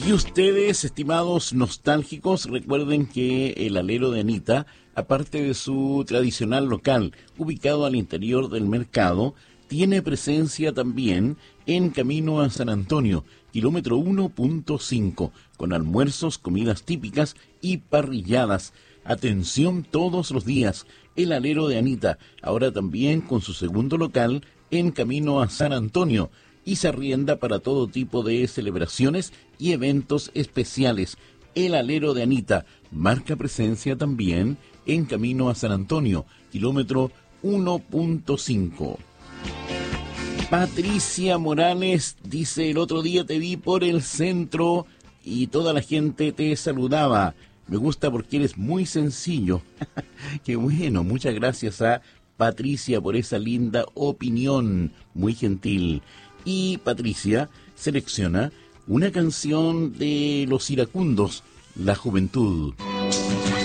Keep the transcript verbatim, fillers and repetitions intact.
Y ustedes, estimados nostálgicos, recuerden que el alero de Anita, aparte de su tradicional local, ubicado al interior del mercado, tiene presencia también en camino a San Antonio, kilómetro uno punto cinco, con almuerzos, comidas típicas y parrilladas. Atención todos los días, el alero de Anita, ahora también con su segundo local en camino a San Antonio, y se arrienda para todo tipo de celebraciones y eventos especiales. El alero de Anita marca presencia también en camino a San Antonio, kilómetro uno punto cinco. Patricia Morales dice: el otro día te vi por el centro y toda la gente te saludaba. Me gusta porque eres muy sencillo. Qué bueno, muchas gracias a Patricia por esa linda opinión, muy gentil. Y Patricia selecciona una canción de Los Iracundos, La Juventud.